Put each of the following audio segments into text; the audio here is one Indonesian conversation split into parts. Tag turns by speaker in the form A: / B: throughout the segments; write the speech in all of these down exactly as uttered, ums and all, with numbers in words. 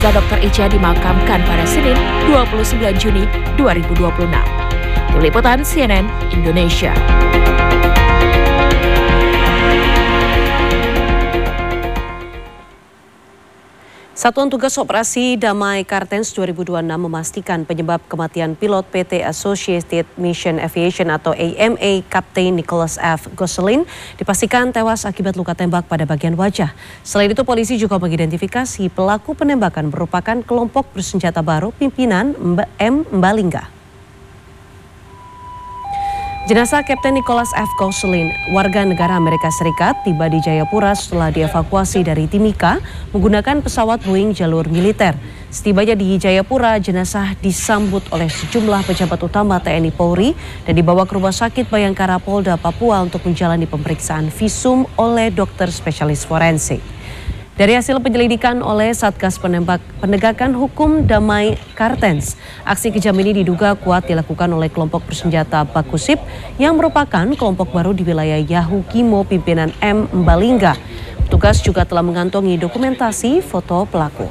A: Dokter Ica dimakamkan pada Senin dua puluh sembilan Juni dua ribu dua puluh enam. Tim Liputan C N N Indonesia.
B: Satuan Tugas Operasi Damai Kartens dua ribu dua puluh enam memastikan penyebab kematian pilot P T Associated Mission Aviation atau A M A Kapten Nicholas F. Gosselin dipastikan tewas akibat luka tembak pada bagian wajah. Selain itu, polisi juga mengidentifikasi pelaku penembakan merupakan kelompok bersenjata baru pimpinan M. Mbalingga. Jenazah Kapten Nicholas F. Gosselin, warga negara Amerika Serikat, tiba di Jayapura setelah dievakuasi dari Timika menggunakan pesawat Boeing jalur militer. Setibanya di Jayapura, jenazah disambut oleh sejumlah pejabat utama T N I Polri dan dibawa ke Rumah Sakit Bayangkara Polda Papua untuk menjalani pemeriksaan visum oleh dokter spesialis forensik. Dari hasil penyelidikan oleh Satgas Penembak Penegakan Hukum Damai Kartens, aksi kejam ini diduga kuat dilakukan oleh kelompok bersenjata Bakusip yang merupakan kelompok baru di wilayah Yahukimo pimpinan M. Mbalingga. Petugas juga telah mengantongi dokumentasi foto pelaku.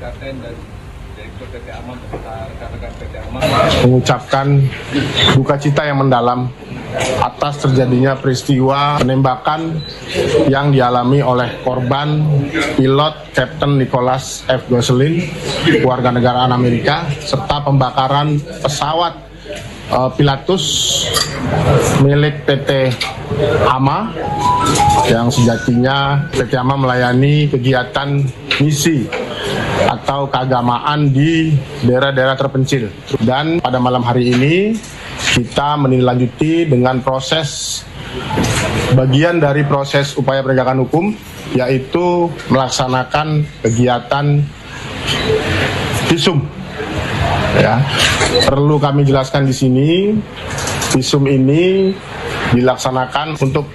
C: Mengucapkan duka cita yang mendalam atas terjadinya peristiwa penembakan yang dialami oleh korban pilot Kapten Nicholas F. Gosselin, warga negaraan Amerika, serta pembakaran pesawat uh, Pilatus milik P T AMA yang sejatinya P T AMA melayani kegiatan misi atau keagamaan di daerah-daerah terpencil. Dan pada malam hari ini kita menindaklanjuti dengan proses bagian dari proses upaya penegakan hukum, yaitu melaksanakan kegiatan visum. Ya, perlu kami jelaskan di sini, visum ini dilaksanakan untuk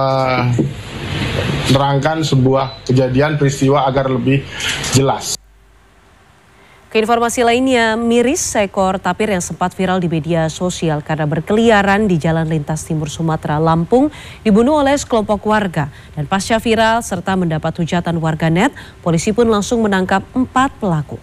C: menerangkan sebuah kejadian peristiwa agar lebih jelas.
B: Keinformasi lainnya, miris seekor tapir yang sempat viral di media sosial karena berkeliaran di jalan lintas timur Sumatera, Lampung, dibunuh oleh sekelompok warga. Dan pasca viral serta mendapat hujatan warganet, polisi pun langsung menangkap empat pelaku.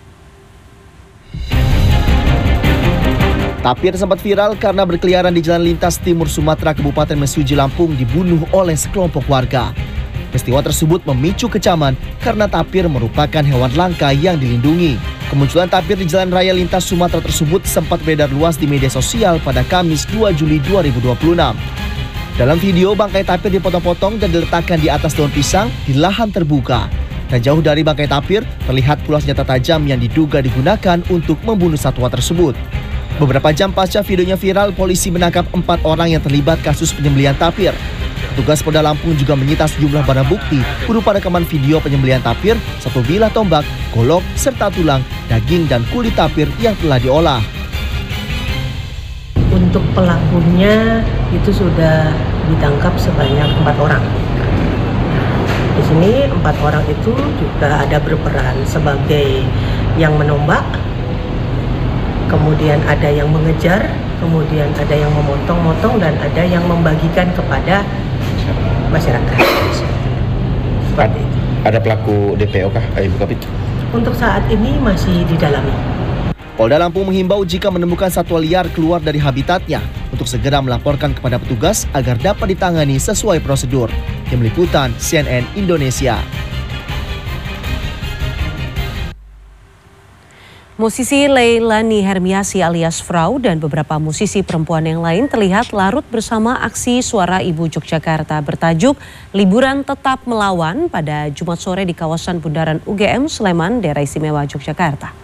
D: Tapir sempat viral karena berkeliaran di jalan lintas timur Sumatera, Kabupaten Mesuji, Lampung, dibunuh oleh sekelompok warga. Peristiwa tersebut memicu kecaman karena tapir merupakan hewan langka yang dilindungi. Kemunculan tapir di jalan raya lintas Sumatera tersebut sempat beredar luas di media sosial pada Kamis dua Juli dua ribu dua puluh enam. Dalam video, bangkai tapir dipotong-potong dan diletakkan di atas daun pisang di lahan terbuka. Dan jauh dari bangkai tapir, terlihat pula senjata tajam yang diduga digunakan untuk membunuh satwa tersebut. Beberapa jam pasca videonya viral, polisi menangkap empat orang yang terlibat kasus penyembelihan tapir. Petugas Polda Lampung juga menyita sejumlah barang bukti berupa rekaman video penyembelihan tapir, satu bilah tombak, golok, serta tulang, daging, dan kulit tapir yang telah diolah.
E: Untuk pelakunya itu sudah ditangkap sebanyak empat orang. Di sini empat orang itu juga ada berperan sebagai yang menombak, kemudian ada yang mengejar, kemudian ada yang memotong-motong, dan ada yang membagikan kepada masyarakat. Seperti itu.
F: Ada pelaku D P O kah, Ibu Kapit?
E: Untuk saat ini masih didalami.
D: Polda Lampung menghimbau jika menemukan satwa liar keluar dari habitatnya untuk segera melaporkan kepada petugas agar dapat ditangani sesuai prosedur. Tim Liputan C N N Indonesia.
B: Musisi Leilani Hermiasi alias Frau dan beberapa musisi perempuan yang lain terlihat larut bersama aksi Suara Ibu Yogyakarta bertajuk Liburan Tetap Melawan pada Jumat sore di kawasan Bundaran U G M Sleman, Daerah Istimewa Yogyakarta.